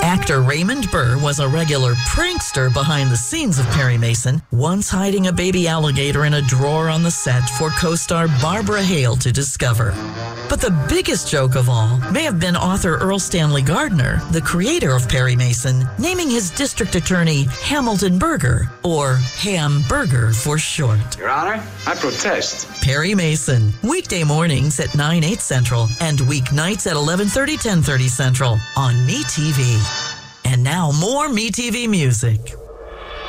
Actor Raymond Burr was a regular prankster behind the scenes of Perry Mason, once hiding a baby alligator in a drawer on the set for co-star Barbara Hale to discover. But the biggest joke of all may have been author Earl Stanley Gardner, the creator of Perry Mason, naming his district attorney Hamilton Burger, or Ham Burger for short. Your Honor, I protest. Perry Mason, weekday mornings at 9/8 Central and weeknights at 11:30, 10:30 Central on MeTV. And now more MeTV music.